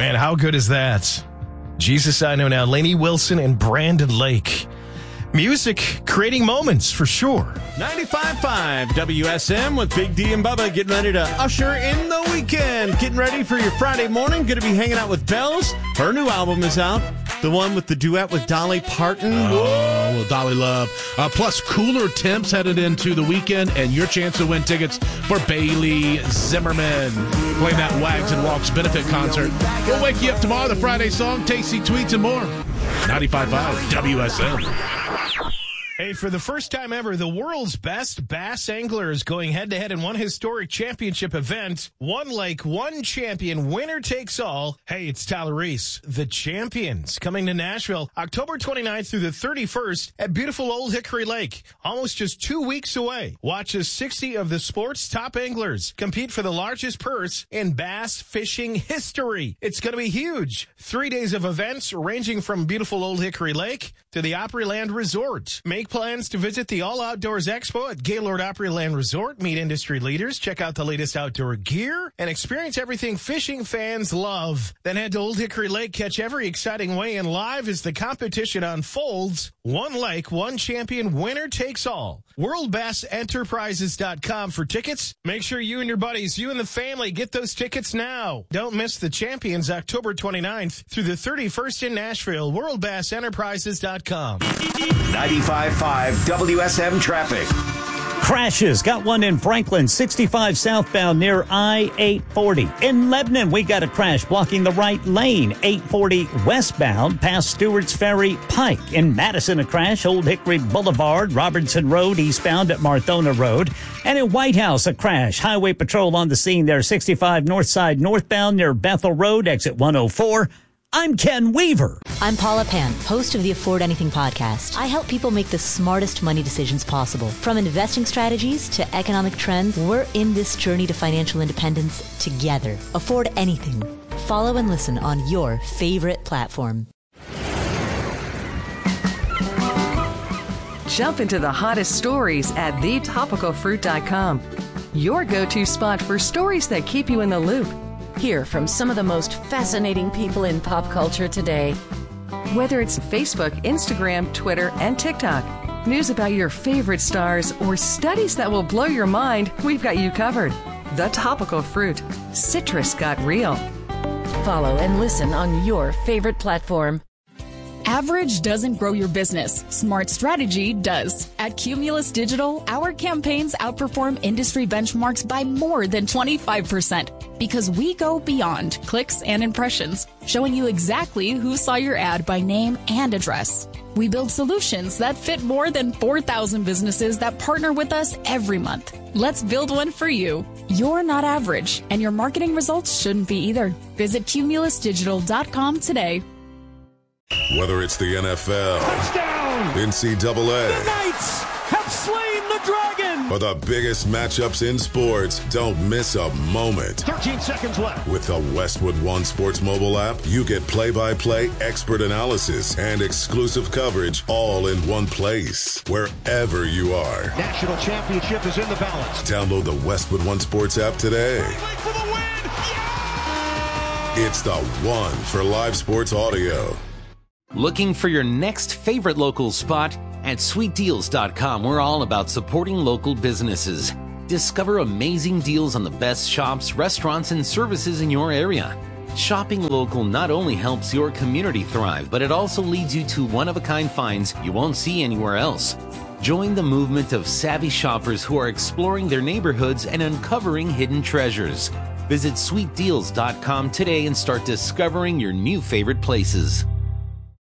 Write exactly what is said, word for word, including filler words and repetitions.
Man, how good is that? Jesus, I Know Now. Lainey Wilson and Brandon Lake. Music creating moments for sure. ninety-five point five W S M with Big D and Bubba getting ready to usher in the weekend. Getting ready for your Friday morning. Going to be hanging out with Bells. Her new album is out. The one with the duet with Dolly Parton. Oh, well, Dolly Love. Uh, plus, cooler temps headed into the weekend, and your chance to win tickets for Bailey Zimmerman playing that Wags and Walks benefit concert. We'll wake you up tomorrow. The Friday song, tasty tweets, and more. ninety-five point five W S M. Hey, for the first time ever, the world's best bass anglers going head-to-head in one historic championship event. One lake, one champion, winner takes all. Hey, it's Tyler Reese. The Champions coming to Nashville October twenty-ninth through the thirty-first at beautiful Old Hickory Lake. Almost just two weeks away. Watch as sixty of the sport's top anglers compete for the largest purse in bass fishing history. It's going to be huge. Three days of events ranging from beautiful Old Hickory Lake to the Opryland Resort. Make plans to visit the All Outdoors Expo at Gaylord Opryland Resort. Meet industry leaders, check out the latest outdoor gear, and experience everything fishing fans love. Then head to Old Hickory Lake, catch every exciting weigh-in live as the competition unfolds. One lake, one champion, winner takes all. World Bass Enterprises dot com for tickets. Make sure you and your buddies, you and the family, get those tickets now. Don't miss the Champions October twenty-ninth through the thirty-first in Nashville. World Bass Enterprises dot com. ninety-five point five W S M traffic. Crashes. Got one in Franklin, sixty-five southbound near I eight forty. In Lebanon, we got a crash blocking the right lane, eight forty westbound past Stewart's Ferry Pike. In Madison, a crash, Old Hickory Boulevard, Robertson Road eastbound at Marthona Road. And in White House, a crash. Highway Patrol on the scene there, sixty-five north side northbound near Bethel Road, exit one oh four. I'm Ken Weaver. I'm Paula Pan, host of the Afford Anything podcast. I help people make the smartest money decisions possible. From investing strategies to economic trends, we're in this journey to financial independence together. Afford Anything. Follow and listen on your favorite platform. Jump into the hottest stories at the topical fruit dot com. Your go-to spot for stories that keep you in the loop. Hear from some of the most fascinating people in pop culture today. Whether it's Facebook, Instagram, Twitter, and TikTok, news about your favorite stars, or studies that will blow your mind, we've got you covered. The Topical Fruit. Citrus got real. Follow and listen on your favorite platform. Average doesn't grow your business. Smart strategy does. At Cumulus Digital, our campaigns outperform industry benchmarks by more than twenty-five percent because we go beyond clicks and impressions, showing you exactly who saw your ad by name and address. We build solutions that fit more than four thousand businesses that partner with us every month. Let's build one for you. You're not average, and your marketing results shouldn't be either. Visit Cumulus Digital dot com today. Whether it's the N F L, touchdown, N C double A, the Knights have slain the dragon, or the biggest matchups in sports, don't miss a moment. thirteen seconds left. With the Westwood One Sports mobile app, you get play-by-play, expert analysis, and exclusive coverage all in one place, wherever you are. National championship is in the balance. Download the Westwood One Sports app today. For the win. Yeah! It's the one for live sports audio. Looking for your next favorite local spot? At sweet deals dot com, we're all about supporting local businesses. Discover amazing deals on the best shops, restaurants, and services in your area. Shopping local not only helps your community thrive, but it also leads you to one-of-a-kind finds you won't see anywhere else. Join the movement of savvy shoppers who are exploring their neighborhoods and uncovering hidden treasures. Visit sweet deals dot com today and start discovering your new favorite places.